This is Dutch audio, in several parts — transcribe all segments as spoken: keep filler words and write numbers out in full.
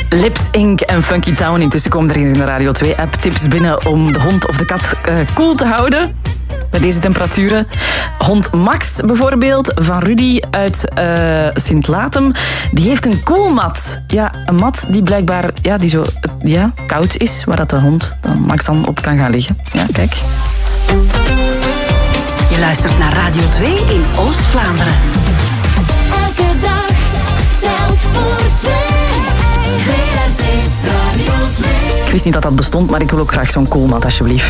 Lips Inc en Funky Town. Intussen komen er hier in de Radio twee-app tips binnen om de hond of de kat uh, koel te houden. Bij deze temperaturen. Hond Max bijvoorbeeld, van Rudy uit uh, Sint-Latem. Die heeft een koelmat. Ja, een mat die blijkbaar ja, die zo, ja, koud is, waar dat de hond dan Max dan op kan gaan liggen. Ja, kijk. Je luistert naar Radio twee in Oost-Vlaanderen. Elke dag telt voor twee. V R T Radio twee. Ik wist niet dat dat bestond, maar ik wil ook graag zo'n koelmat, alsjeblieft.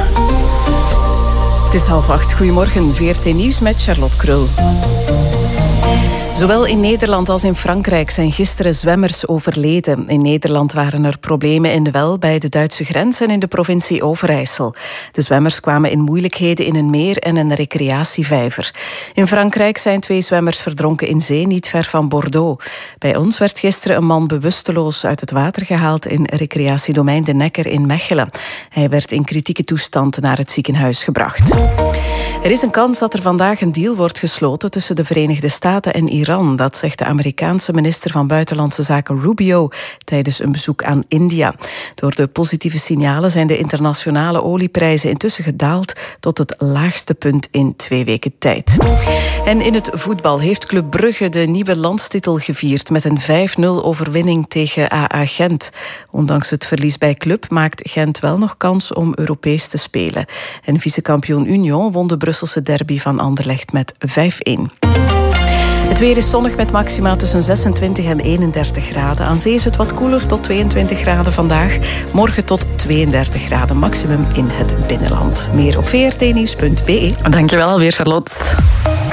Het is half acht. Goedemorgen, V R T Nieuws met Charlotte Krul. Zowel in Nederland als in Frankrijk zijn gisteren zwemmers overleden. In Nederland waren er problemen in de Wel bij de Duitse grens en in de provincie Overijssel. De zwemmers kwamen in moeilijkheden in een meer en een recreatievijver. In Frankrijk zijn twee zwemmers verdronken in zee, niet ver van Bordeaux. Bij ons werd gisteren een man bewusteloos uit het water gehaald in recreatiedomein De Nekker in Mechelen. Hij werd in kritieke toestand naar het ziekenhuis gebracht. Er is een kans dat er vandaag een deal wordt gesloten tussen de Verenigde Staten en Iran. Dat zegt de Amerikaanse minister van Buitenlandse Zaken Rubio tijdens een bezoek aan India. Door de positieve signalen zijn de internationale olieprijzen intussen gedaald tot het laagste punt in twee weken tijd. En in het voetbal heeft Club Brugge de nieuwe landstitel gevierd met een vijf nul overwinning tegen A A Gent. Ondanks het verlies bij Club maakt Gent wel nog kans om Europees te spelen. En vicekampioen Union won de Brusselse derby van Anderlecht met vijf-een. Het weer is zonnig met maxima tussen zesentwintig en eenendertig graden. Aan zee is het wat koeler, tot tweeëntwintig graden vandaag. Morgen tot tweeëndertig graden maximum in het binnenland. Meer op v r t nieuws punt b e. Dankjewel alweer, Charlotte.